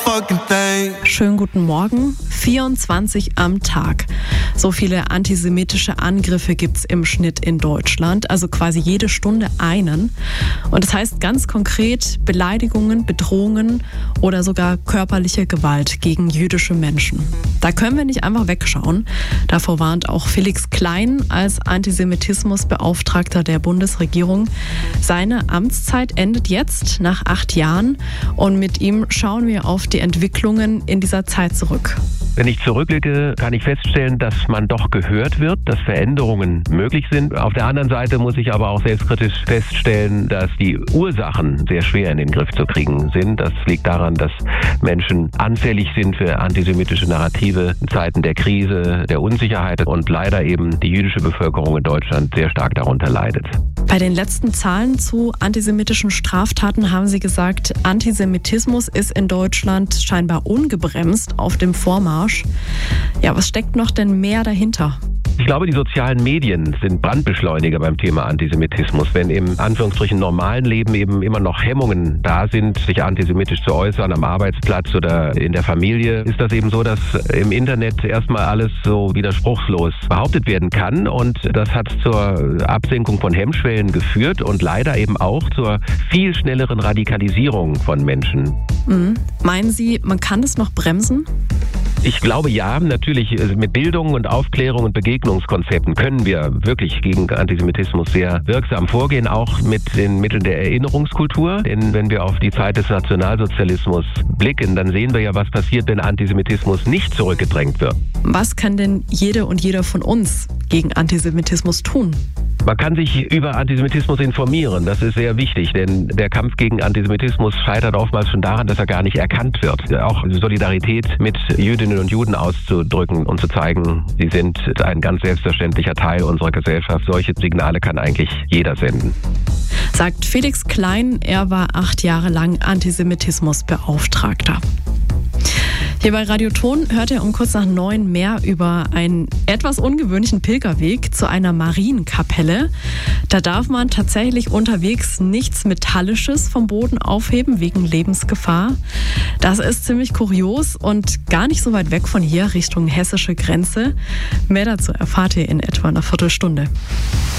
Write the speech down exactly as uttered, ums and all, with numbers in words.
fucking thing. Schönen guten Morgen. vierundzwanzig am Tag. So viele antisemitische Angriffe gibt's im Schnitt in Deutschland, also quasi jede Stunde einen. Und das heißt ganz konkret Beleidigungen, Bedrohungen oder sogar körperliche Gewalt gegen jüdische Menschen. Da können wir nicht einfach wegschauen. Davor warnt auch Felix Klein als Antisemitismusbeauftragter der Bundesregierung. Seine Amtszeit endet jetzt nach acht Jahren und mit ihm schauen wir auf die Entwicklungen in dieser Zeit zurück. Wenn ich zurückblicke, kann ich feststellen, dass man doch gehört wird, dass Veränderungen möglich sind. Auf der anderen Seite muss ich aber auch selbstkritisch feststellen, dass die Ursachen sehr schwer in den Griff zu kriegen sind. Das liegt daran, dass Menschen anfällig sind für antisemitische Narrative in Zeiten der Krise, der Unsicherheit und leider eben die jüdische Bevölkerung in Deutschland sehr stark darunter leidet. Bei den letzten Zahlen zu antisemitischen Straftaten haben Sie gesagt, Antisemitismus ist in Deutschland scheinbar ungebremst auf dem Vormarsch. Ja, was steckt noch denn mehr dahinter? Ich glaube, die sozialen Medien sind Brandbeschleuniger beim Thema Antisemitismus. Wenn im Anführungsstrichen normalen Leben eben immer noch Hemmungen da sind, sich antisemitisch zu äußern am Arbeitsplatz oder in der Familie, ist das eben so, dass im Internet erstmal alles so widerspruchslos behauptet werden kann. Und das hat zur Absenkung von Hemmschwellen geführt und leider eben auch zur viel schnelleren Radikalisierung von Menschen. Mhm. Meinen Sie, man kann das noch bremsen? Ich glaube ja, natürlich mit Bildung und Aufklärung und Begegnungskonzepten können wir wirklich gegen Antisemitismus sehr wirksam vorgehen, auch mit den Mitteln der Erinnerungskultur. Denn wenn wir auf die Zeit des Nationalsozialismus blicken, dann sehen wir ja, was passiert, wenn Antisemitismus nicht zurückgedrängt wird. Was kann denn jede und jeder von uns gegen Antisemitismus tun? Man kann sich über Antisemitismus informieren, das ist sehr wichtig, denn der Kampf gegen Antisemitismus scheitert oftmals schon daran, dass er gar nicht erkannt wird. Auch Solidarität mit Jüdinnen und Juden auszudrücken und zu zeigen, sie sind ein ganz selbstverständlicher Teil unserer Gesellschaft. Solche Signale kann eigentlich jeder senden. Sagt Felix Klein, er war acht Jahre lang Antisemitismusbeauftragter. Hier bei Radio Ton hört ihr um kurz nach neun mehr über einen etwas ungewöhnlichen Pilgerweg zu einer Marienkapelle. Da darf man tatsächlich unterwegs nichts Metallisches vom Boden aufheben, wegen Lebensgefahr. Das ist ziemlich kurios und gar nicht so weit weg von hier, Richtung hessische Grenze. Mehr dazu erfahrt ihr in etwa einer Viertelstunde.